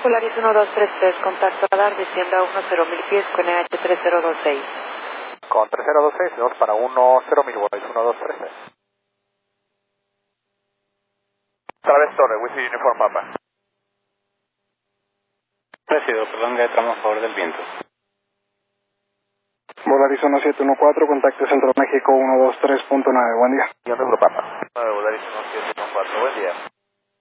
Polaris 1233, contacto radar, descienda a 10.000 pies con EH3026. Con 3026, tenemos para 10.000 Polaris 1233. Travis Torre, with the Uniform Papa. Recibido, prolonga de tramo a favor del viento. Volaris 1714, contacto Centro México 123.9, buen día. Guión de Papa. Volaris 1714, buen día.